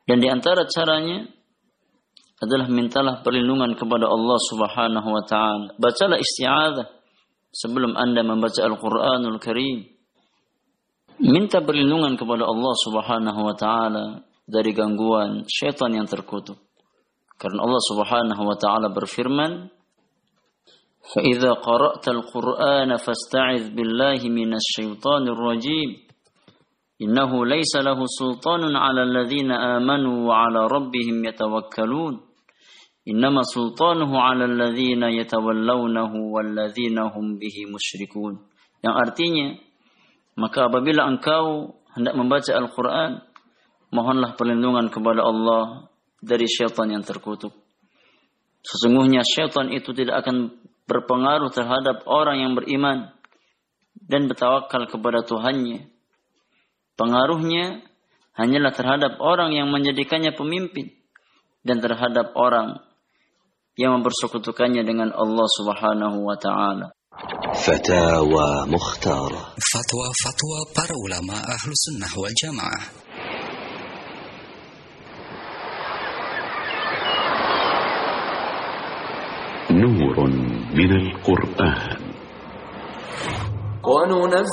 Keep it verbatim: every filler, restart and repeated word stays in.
Dan di antara caranya adalah mintalah perlindungan kepada Allah Subhanahu wa taala. Bacalah isti'adzah sebelum Anda membaca Al-Qur'anul Karim. Minta perlindungan kepada Allah Subhanahu wa taala dari gangguan syaitan yang terkutuk. Karena Allah Subhanahu wa taala berfirman, "Fa idza qara'tal Qur'ana fasta'iz billahi minasy syaithanir rajim. Innahu laysa lahu sultanun 'alal ladzina amanu wa 'ala rabbihim yatawakkalun. Innama sultanuhu 'alal ladzina yatawallawnahu wal ladzina hum bihi musyrikun." Yang artinya, maka apabila engkau hendak membaca Al-Qur'an, mohonlah perlindungan kepada Allah dari syaitan yang terkutuk. Sesungguhnya syaitan itu tidak akan berpengaruh terhadap orang yang beriman dan bertawakal kepada Tuhannya. Pengaruhnya hanyalah terhadap orang yang menjadikannya pemimpin dan terhadap orang yang mempersekutukannya dengan Allah Subhanahu wa taala. Fatawa Mukhtara. Fatwa-fatwa para ulama Ahlus Sunnah wal Jamaah. نور من القرآن.